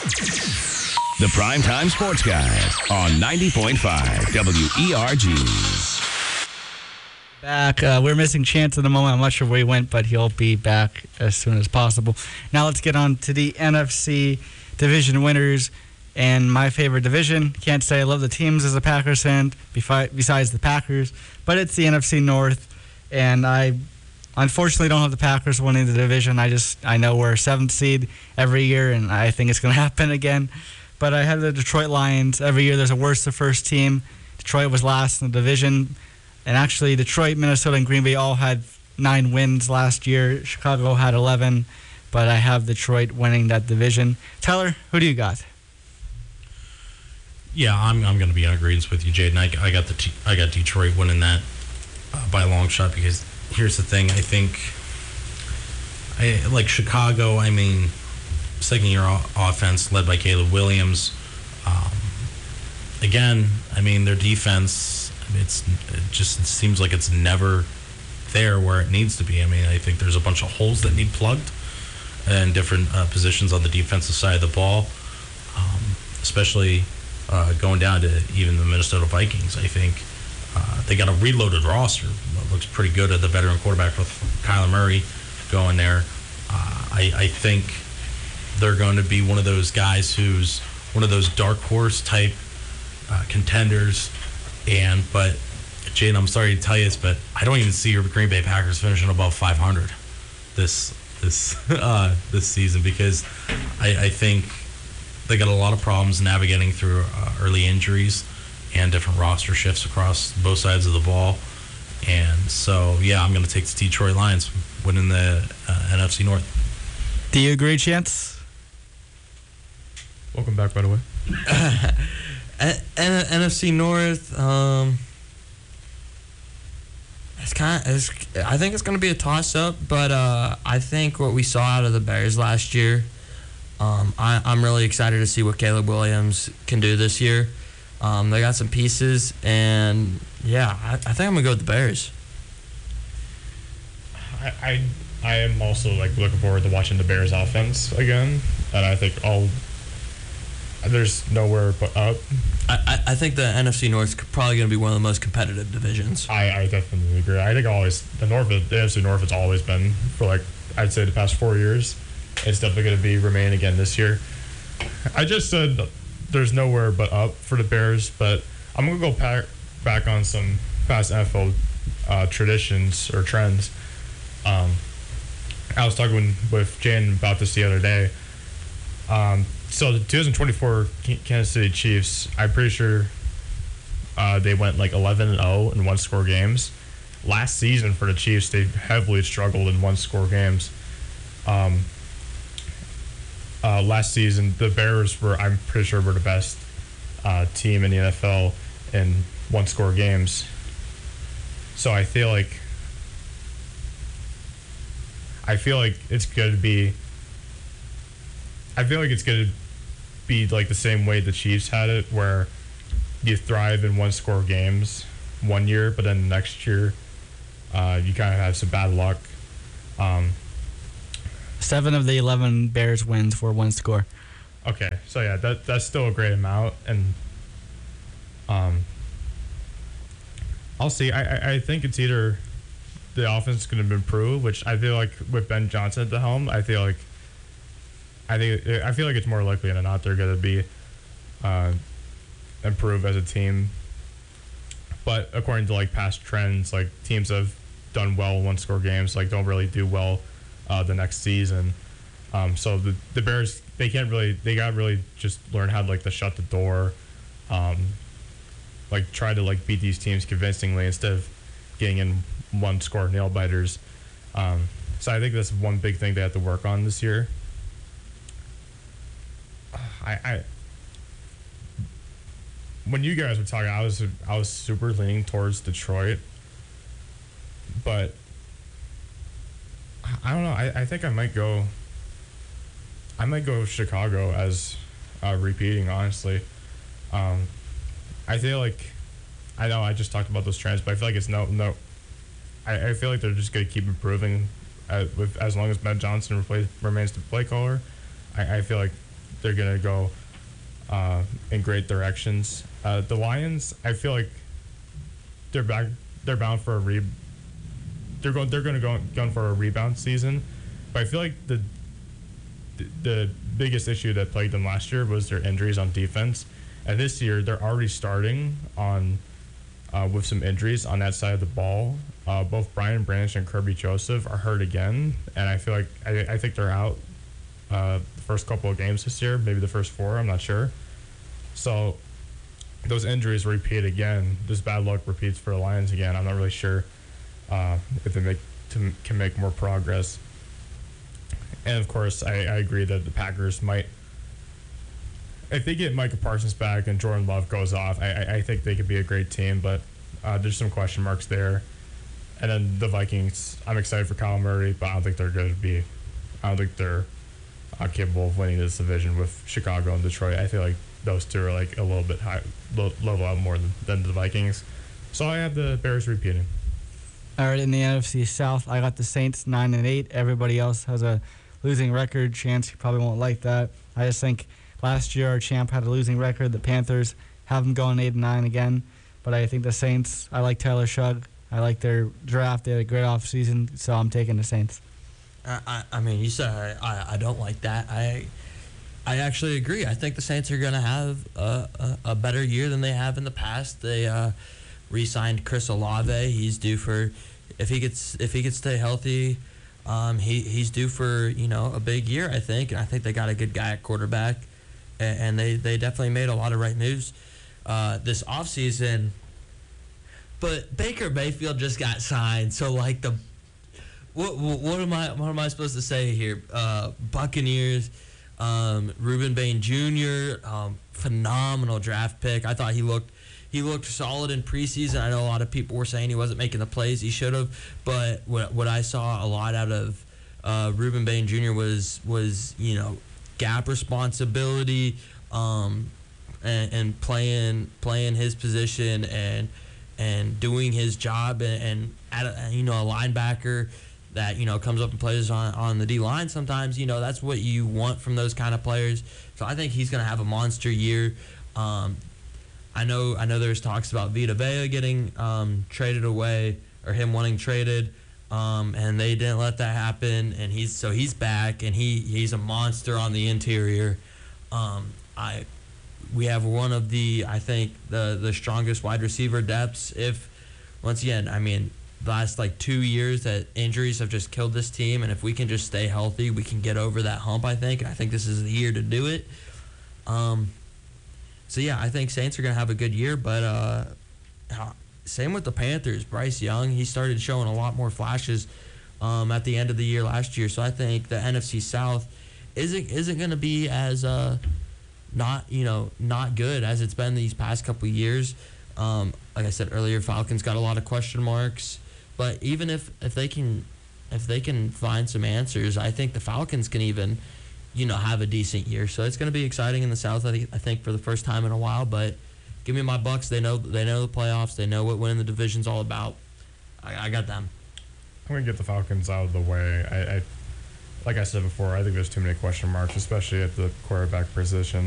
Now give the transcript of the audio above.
The Primetime Sports Guys on 90.5 WERG. Back. We're missing Chance at the moment. I'm not sure where he went, but he'll be back as soon as possible. Now let's get on to the NFC division winners and my favorite division. Can't say I love the teams as a Packers fan besides the Packers, but it's the NFC North, and I unfortunately don't have the Packers winning the division. I know we're 7th seed every year, and I think it's going to happen again. But I have the Detroit Lions. Every year there's a worse the first team. Detroit was last in the division. And actually, Detroit, Minnesota, and Green Bay all had 9 wins last year. Chicago had 11, but I have Detroit winning that division. Tyler, who do you got? Yeah, I'm going to be in agreement with you, Jaden. I got Detroit winning that by a long shot because here's the thing. I think, like Chicago, I mean, second-year offense led by Caleb Williams. Again, I mean, their defense. It seems like it's never there where it needs to be. I mean, I think there's a bunch of holes that need plugged in different positions on the defensive side of the ball, especially going down to even the Minnesota Vikings. I think they got a reloaded roster. It looks pretty good at the veteran quarterback with Kyler Murray going there. I think they're going to be one of those guys who's one of those dark horse type contenders. But Jane, I'm sorry to tell you this, but I don't even see your Green Bay Packers finishing above 500 this season because I think they got a lot of problems navigating through early injuries and different roster shifts across both sides of the ball. And so, yeah, I'm going to take the Detroit Lions winning the NFC North. Do you agree, Chance? Welcome back, by the way. NFC North, I think it's going to be a toss-up, but I think what we saw out of the Bears last year, I'm really excited to see what Caleb Williams can do this year. They got some pieces, and yeah, I think I'm going to go with the Bears. I am also looking forward to watching the Bears offense again, and I think there's nowhere but up. I think the NFC North is probably going to be one of the most competitive divisions. I definitely agree. I think the NFC North has always been for I'd say the past 4 years. It's definitely going to remain again this year. I just said there's nowhere but up for the Bears, but I'm going to go back on some past NFL traditions or trends. I was talking with Jan about this the other day. So the 2024 Kansas City Chiefs, I'm pretty sure they went 11-0 in one-score games. Last season for the Chiefs, they heavily struggled in one-score games. Last season, the Bears I'm pretty sure, were the best team in the NFL in one-score games. So I feel like it's going to be. I feel like it's going to be the same way the Chiefs had it, where you thrive in one-score games one year, but then next year you kind of have some bad luck. 7 of the 11 Bears wins were one score. Okay, so yeah, that's still a great amount, and I'll see. I think it's either the offense is going to improve, which I feel like with Ben Johnson at the helm, I feel like it's more likely than not they're going to be improve as a team. But according to past trends, teams have done well in one-score games, don't really do well the next season. So the Bears, they got really just learn how to shut the door, try to beat these teams convincingly instead of getting in one-score nail biters. So I think that's one big thing they have to work on this year. When you guys were talking, I was super leaning towards Detroit, but I don't know. I think I might go Chicago as repeating. Honestly, I feel like I know I just talked about those trends, but I feel like it's no. I feel like they're just gonna keep improving as long as Ben Johnson remains the play caller. I feel like they're gonna go in great directions. The Lions, I feel like they're back. They're bound for They're going to go for a rebound season, but I feel like the biggest issue that plagued them last year was their injuries on defense, and this year they're already starting on with some injuries on that side of the ball. Both Brian Branch and Kirby Joseph are hurt again, and I feel like I think they're out the first couple of games this year, maybe the first 4. I'm not sure. So those injuries repeat again. This bad luck repeats for the Lions again. I'm not really sure if they can make more progress. And of course, I agree that the Packers might, if they get Micah Parsons back and Jordan Love goes off, I think they could be a great team, but there's some question marks there. And then the Vikings, I'm excited for Kyle Murray, but I don't think they're capable of winning this division with Chicago and Detroit. I feel like those two are like a little bit high, level out more than the Vikings. So I have the Bears repeating. All right, in the NFC South, I got the Saints 9-8. Everybody else has a losing record. Chance, you probably won't like that. I just think last year our champ had a losing record. The Panthers have them going 8-9 again. But I think the Saints, I like Tyler Shugg. I like their draft. They had a great offseason, so I'm taking the Saints. I mean, you said I don't like that. I actually agree. I think the Saints are going to have a better year than they have in the past. They re-signed Chris Olave. He's due for, if he could stay healthy, he's due for a big year. I think, and I think they got a good guy at quarterback, and they definitely made a lot of right moves this offseason. But Baker Mayfield just got signed, so like what am I supposed to say here? Buccaneers, Reuben Bain Jr., phenomenal draft pick. I thought he looked solid in preseason. I know a lot of people were saying he wasn't making the plays he should have, but what I saw a lot out of Reuben Bain Jr. was gap responsibility, and playing his position and doing his job, and at a linebacker that comes up and plays on the D line sometimes. That's what you want from those kind of players. So I think he's going to have a monster year. I know there's talks about Vita Vea getting traded away, or him wanting traded, and they didn't let that happen. And he's back, and he's a monster on the interior. We have one of the strongest wide receiver depths. If once again, I mean, the last 2 years that injuries have just killed this team, and if we can just stay healthy, we can get over that hump. I think this is the year to do it. So yeah, I think Saints are gonna have a good year, but same with the Panthers. Bryce Young, he started showing a lot more flashes at the end of the year last year. So I think the NFC South isn't gonna be as not good as it's been these past couple of years. Like I said earlier, Falcons got a lot of question marks, but even if they can find some answers, I think the Falcons can even have a decent year. So it's going to be exciting in the South, I think, for the first time in a while. But give me my Bucks. They know the playoffs. They know what winning the division's all about. I got them. I'm going to get the Falcons out of the way. Like I said before, I think there's too many question marks, especially at the quarterback position.